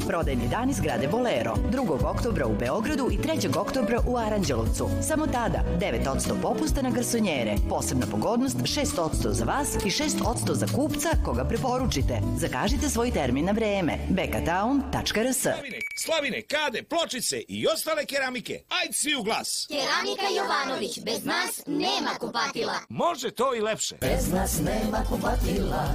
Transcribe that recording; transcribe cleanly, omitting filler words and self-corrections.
Prodajni dani zgrade Bolero, 2. oktobra u Beogradu i 3. oktobra u Aranđelovcu. Samo tada 9% popusta na garsonjere. Posebna pogodnost 6% za vas i 6% za kupca koga preporučite. Zakažite svoj termin na vreme. bekatown.rs. Slavine, kade, pločice i ostale keramike. Ajde svi u glas. Keramika Jovanović, bez nas nema kupatila. Može to i lepše. Bez nas nema kupatila.